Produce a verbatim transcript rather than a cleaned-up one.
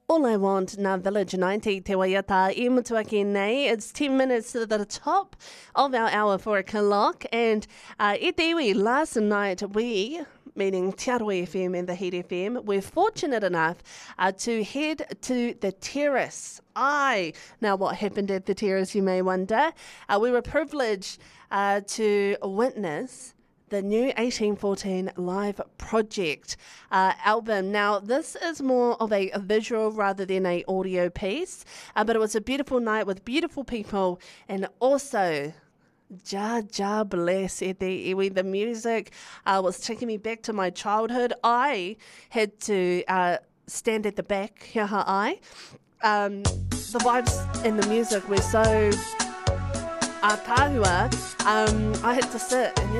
All I Want na Village ninety Te Waiata I Mutuaki nei. It's ten minutes to the top of our hour four o'clock. And uh, e te iwi, last night we, meaning Te Aroha F M and the Heat F M, we're fortunate enough uh, to head to the terrace. Aye. Now what happened at the terrace, you may wonder. Uh, we were privileged uh, to witness the new eighteen fourteen Live Project uh, album. Now, this is more of a, a visual rather than a audio piece, uh, but it was a beautiful night with beautiful people, and also Ja Ja bless e te iwi. The music uh, was taking me back to my childhood. I had to uh, stand at the back, here I. Um, the vibes and the music were so uh, kahua. Um, I had to sit and